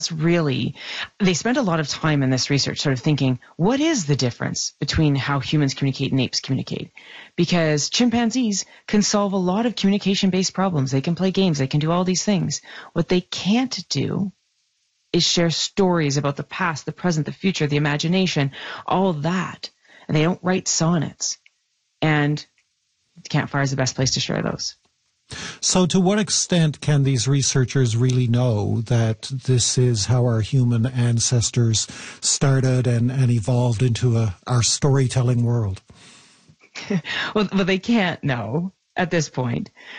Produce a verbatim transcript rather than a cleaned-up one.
really, they spent a lot of time in this research sort of thinking, what is the difference between how humans communicate and apes communicate? Because chimpanzees can solve a lot of communication-based problems. They can play games. They can do all these things. What they can't do is share stories about the past, the present, the future, the imagination, all of that. And they don't write sonnets. And the campfire is the best place to share those. So to what extent can these researchers really know that this is how our human ancestors started and, and evolved into a, our storytelling world? well, well, they can't know at this point.